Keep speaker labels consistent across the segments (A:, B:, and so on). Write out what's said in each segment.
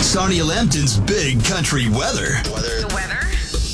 A: Sarnia Lambton's Big Country Weather.
B: The weather?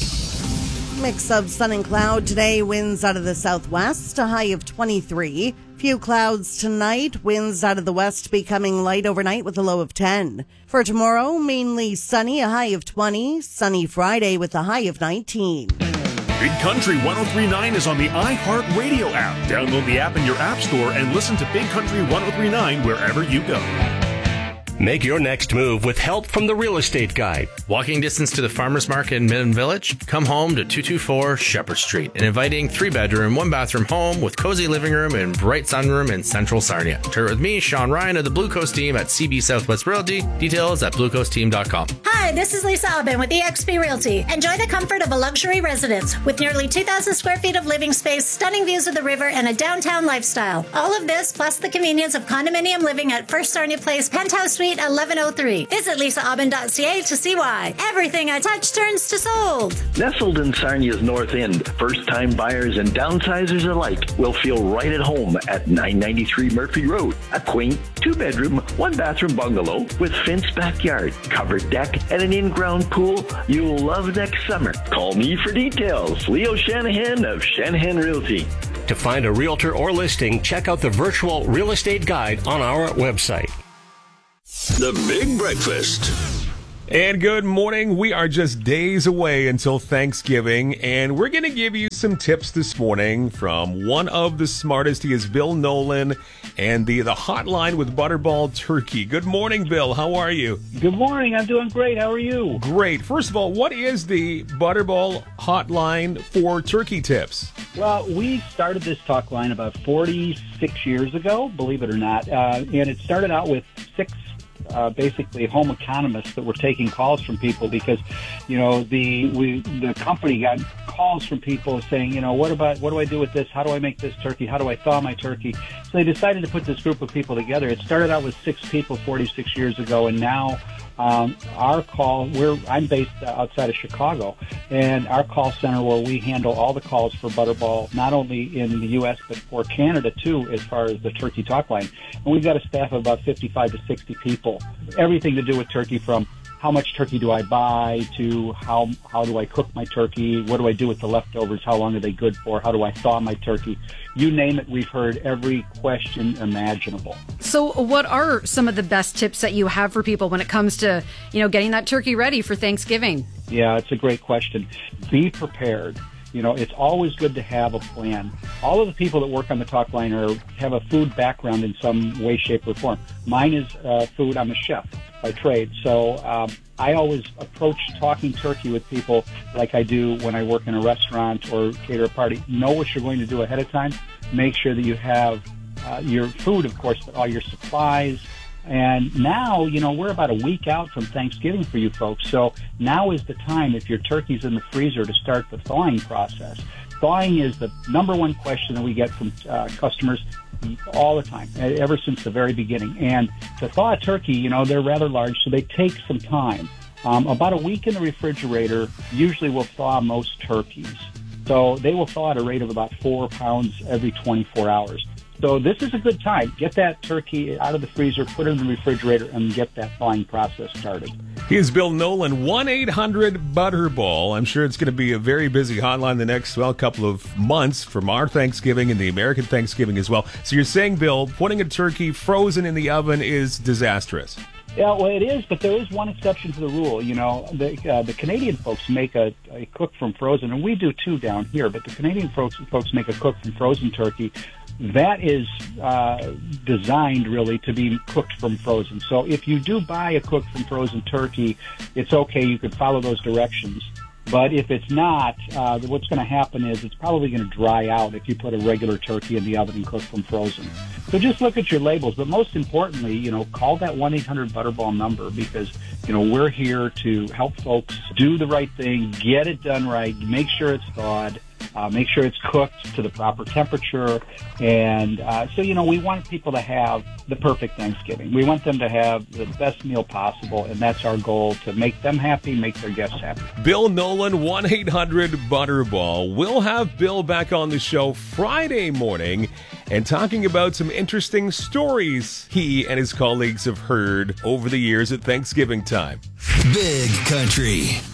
C: Mix of sun and cloud today, winds out of the southwest, a high of 23. Few clouds tonight, winds out of the west becoming light overnight with a low of 10. For tomorrow, mainly sunny, a high of 20. Sunny Friday with a high of 19.
D: Big Country 103.9 is on the iHeartRadio app. Download the app in your app store and listen to Big Country 103.9 wherever you go.
E: Make your next move with help from the Real Estate Guide.
F: Walking distance to the Farmers Market in Midland Village? Come home to 224 Shepherd Street, an inviting 3-bedroom, 1-bathroom home with cozy living room and bright sunroom in central Sarnia. Tour with me, Sean Ryan of the Blue Coast team at CB Southwest Realty. Details at bluecoastteam.com.
G: Hi, this is Lisa Aubin with eXp Realty. Enjoy the comfort of a luxury residence with nearly 2,000 square feet of living space, stunning views of the river, and a downtown lifestyle. All of this plus the convenience of condominium living at First Sarnia Place, Penthouse Suite 1103. Visit lisaaubin.ca to see why. Everything I touch turns to sold.
H: Nestled in Sarnia's North End, first-time buyers and downsizers alike will feel right at home at 993 Murphy Road. A quaint 2-bedroom, 1-bathroom bungalow with fenced backyard, covered deck, and an in-ground pool you'll love next summer. Call me for details. Leo Shanahan of Shanahan Realty.
E: To find a realtor or listing, check out the virtual real estate guide on our website.
A: The Big Breakfast.
I: And good morning. We are just days away until Thanksgiving, and we're going to give you some tips this morning from one of the smartest. He is Bill Nolan, and the hotline with Butterball Turkey. Good morning, Bill. How are you?
J: Good morning. I'm doing great. How are you?
I: Great. First of all, what is the Butterball hotline for turkey tips?
J: Well, we started this talk line about 46 years ago, believe it or not, and it started out with 6 basically home economists that were taking calls from people because, the company got calls from people saying, what do I do with this? How do I make this turkey? How do I thaw my turkey? So they decided to put this group of people together. It started out with 6 people 46 years ago, and now our call, I'm based outside of Chicago, and our call center where we handle all the calls for Butterball, not only in the U.S., but for Canada, too, as far as the turkey talk line. And we've got a staff of about 55 to 60 people. Everything to do with turkey, from how much turkey do I buy to how do I cook my turkey, what do I do with the leftovers, how long are they good for, how do I thaw my turkey. You name it, we've heard every question imaginable.
K: So what are some of the best tips that you have for people when it comes to, getting that turkey ready for Thanksgiving?
J: Yeah, it's a great question. Be prepared. It's always good to have a plan. All of the people that work on the talk line have a food background in some way, shape, or form. Mine is food. I'm a chef by trade. So I always approach talking turkey with people like I do when I work in a restaurant or cater a party. Know what you're going to do ahead of time. Make sure that you have your food, of course, but all your supplies. And now, we're about a week out from Thanksgiving for you folks. So now is the time, if your turkey's in the freezer, to start the thawing process. Thawing is the number one question that we get from customers all the time, ever since the very beginning. And to thaw a turkey, they're rather large, so they take some time. About a week in the refrigerator usually will thaw most turkeys. So they will thaw at a rate of about 4 pounds every 24 hours. So this is a good time. Get that turkey out of the freezer, put it in the refrigerator, and get that thawing process started.
I: Here's Bill Nolan, 1-800-BUTTERBALL. I'm sure it's going to be a very busy hotline the next, couple of months from our Thanksgiving and the American Thanksgiving as well. So you're saying, Bill, putting a turkey frozen in the oven is disastrous?
J: Yeah, well, it is, but there is one exception to the rule. The Canadian folks make a cook from frozen, and we do too down here, but the Canadian folks make a cook from frozen turkey. That is designed really to be cooked from frozen. So if you do buy a cooked from frozen turkey, it's okay. You can follow those directions. But if it's not, what's going to happen is it's probably going to dry out if you put a regular turkey in the oven and cook from frozen. So just look at your labels. But most importantly, call that 1-800-BUTTERBALL number because, we're here to help folks do the right thing, get it done right, make sure it's thawed. Make sure it's cooked to the proper temperature. And so, we want people to have the perfect Thanksgiving. We want them to have the best meal possible, and that's our goal, to make them happy, make their guests happy.
I: Bill Nolan, 1-800-BUTTERBALL. We'll have Bill back on the show Friday morning and talking about some interesting stories he and his colleagues have heard over the years at Thanksgiving time.
A: Big Country.